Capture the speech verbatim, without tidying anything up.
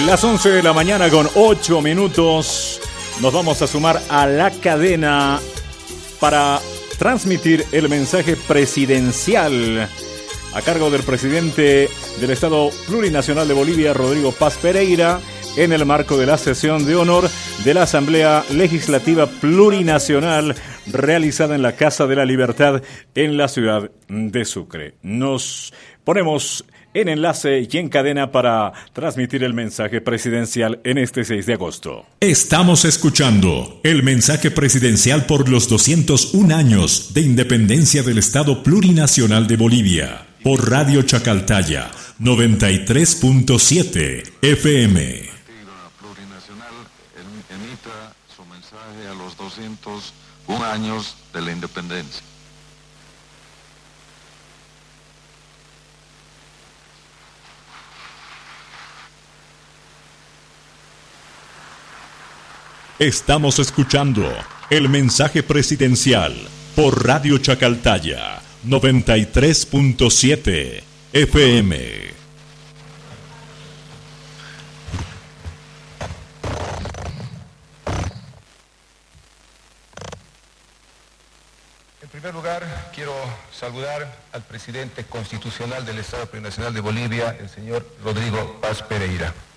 Las once de la mañana con ocho minutos. Nos vamos a sumar a la cadena para transmitir el mensaje presidencial a cargo del presidente del Estado Plurinacional de Bolivia, Rodrigo Paz Pereira, en el marco de la sesión de honor de la Asamblea Legislativa Plurinacional realizada en la Casa de la Libertad en la ciudad de Sucre. Nos ponemos en enlace y en cadena para transmitir el mensaje presidencial en este seis de agosto. Estamos escuchando el mensaje presidencial por los doscientos un años de independencia del Estado Plurinacional de Bolivia por Radio Chacaltaya noventa y tres punto siete F M. Plurinacional emita su mensaje a los doscientos un años de la independencia. Estamos escuchando el mensaje presidencial por Radio Chacaltaya noventa y tres punto siete F M. En primer lugar, quiero saludar al presidente constitucional del Estado Plurinacional de Bolivia, el señor Rodrigo Paz Pereira.